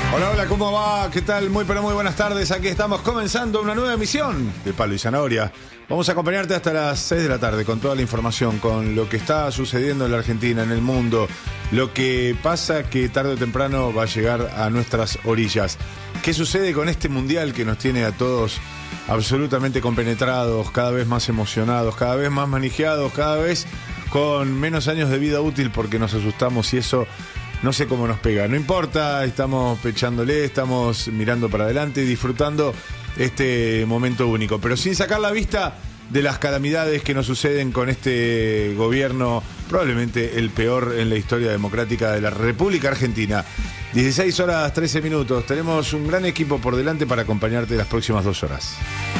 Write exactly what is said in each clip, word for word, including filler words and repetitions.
Hola, hola, ¿cómo va? ¿Qué tal? Muy, pero muy buenas tardes. Aquí estamos comenzando una nueva emisión de Palo y Zanahoria. Vamos a acompañarte hasta las seis de la tarde con toda la información, con lo que está sucediendo en la Argentina, en el mundo, lo que pasa que tarde o temprano va a llegar a nuestras orillas. ¿Qué sucede con este mundial que nos tiene a todos absolutamente compenetrados, cada vez más emocionados, cada vez más manijeados, cada vez con menos años de vida útil porque nos asustamos y eso... No sé cómo nos pega, no importa, estamos pechándole, estamos mirando para adelante y disfrutando este momento único, pero sin sacar la vista de las calamidades que nos suceden con este gobierno, probablemente el peor en la historia democrática de la República Argentina. dieciséis horas trece minutos, tenemos un gran equipo por delante para acompañarte las próximas dos horas.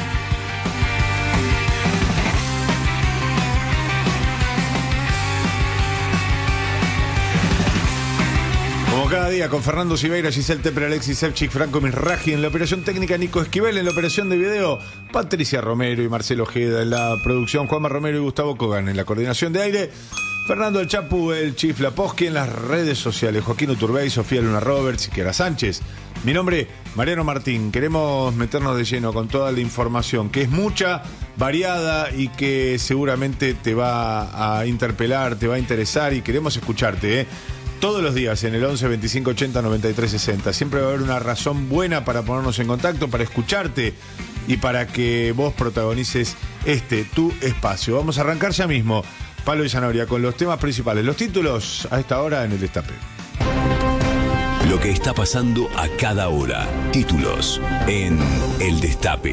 Cada día con Fernando Siveira, Giselle Tepper, Alexis Sevchik, Franco Misraji en la operación técnica, Nico Esquivel en la operación de video, Patricia Romero y Marcelo Ojeda en la producción, Juanma Romero y Gustavo Kogan en la coordinación de aire, Fernando El Chapu, el Chief Laposky en las redes sociales, Joaquín Uturbey, Sofía Luna Roberts y Kiara Sánchez. Mi nombre, Mariano Martín. Queremos meternos de lleno con toda la información, que es mucha, variada y que seguramente te va a interpelar, te va a interesar y queremos escucharte, ¿eh? Todos los días en el once veinticinco ochenta noventa y tres sesenta. Siempre va a haber una razón buena para ponernos en contacto, para escucharte y para que vos protagonices este, tu espacio. Vamos a arrancar ya mismo, Palo y Zanahoria, con los temas principales. Los títulos a esta hora en el Destape. Lo que está pasando a cada hora. Títulos en el Destape.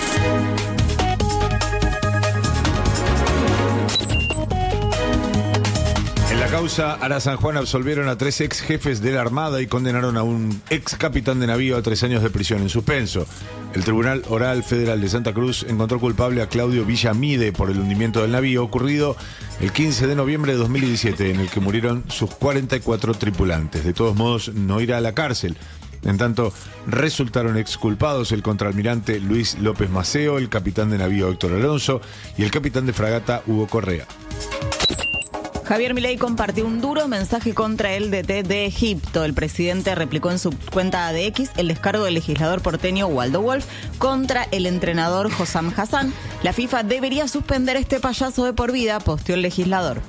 La causa Ara San Juan absolvieron a tres ex jefes de la Armada y condenaron a un ex capitán de navío a tres años de prisión en suspenso. El Tribunal Oral Federal de Santa Cruz encontró culpable a Claudio Villamide por el hundimiento del navío ocurrido el quince de noviembre de dos mil diecisiete, en el que murieron sus cuarenta y cuatro tripulantes. De todos modos, no irá a la cárcel. En tanto, resultaron exculpados el contraalmirante Luis López Maceo, el capitán de navío Héctor Alonso y el capitán de fragata Hugo Correa. Javier Milei compartió un duro mensaje contra el D T de Egipto. El presidente replicó en su cuenta de X el descargo del legislador porteño Waldo Wolf contra el entrenador Hossam Hassan. La FIFA debería suspender este payaso de por vida, posteó el legislador.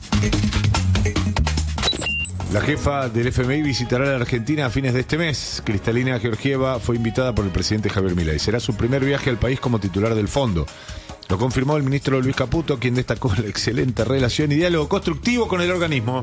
La jefa del F M I visitará la Argentina a fines de este mes. Cristalina Georgieva fue invitada por el presidente Javier Milei. Será su primer viaje al país como titular del fondo. Lo confirmó el ministro Luis Caputo, quien destacó la excelente relación y diálogo constructivo con el organismo.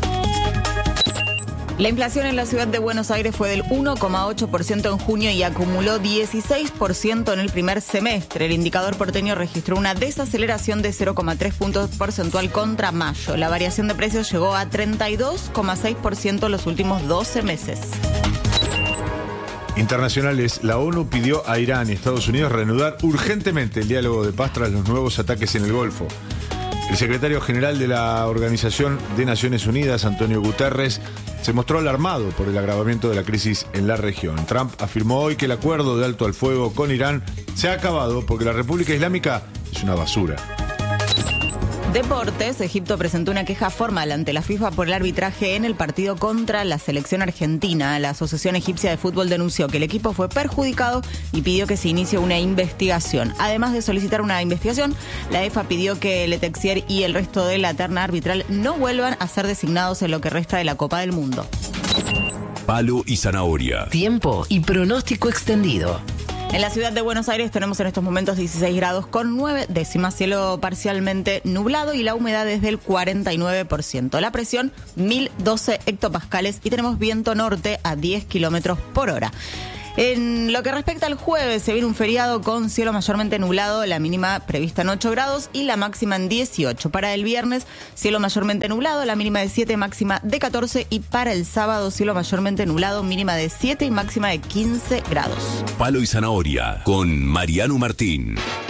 La inflación en la ciudad de Buenos Aires fue del uno coma ocho por ciento en junio y acumuló dieciséis por ciento en el primer semestre. El indicador porteño registró una desaceleración de cero coma tres puntos porcentual contra mayo. La variación de precios llegó a treinta y dos coma seis por ciento en los últimos doce meses. Internacionales, la ONU pidió a Irán y Estados Unidos reanudar urgentemente el diálogo de paz tras los nuevos ataques en el Golfo. El secretario general de la Organización de Naciones Unidas, Antonio Guterres, se mostró alarmado por el agravamiento de la crisis en la región. Trump afirmó hoy que el acuerdo de alto al fuego con Irán se ha acabado porque la República Islámica es una basura. Deportes, Egipto presentó una queja formal ante la FIFA por el arbitraje en el partido contra la selección argentina. La Asociación Egipcia de Fútbol denunció que el equipo fue perjudicado y pidió que se inicie una investigación. Además de solicitar una investigación, la E F A pidió que Letexier y el resto de la terna arbitral no vuelvan a ser designados en lo que resta de la Copa del Mundo. Palo y Zanahoria. Tiempo y pronóstico extendido. En la ciudad de Buenos Aires tenemos en estos momentos dieciséis grados con nueve décimas, cielo parcialmente nublado y la humedad es del cuarenta y nueve por ciento. La presión mil doce hectopascales y tenemos viento norte a diez kilómetros por hora. En lo que respecta al jueves, se viene un feriado con cielo mayormente nublado, la mínima prevista en ocho grados y la máxima en dieciocho. Para el viernes, cielo mayormente nublado, la mínima de siete, máxima de catorce. Y para el sábado, cielo mayormente nublado, mínima de siete y máxima de quince grados. Palo y Zanahoria con Mariano Martín.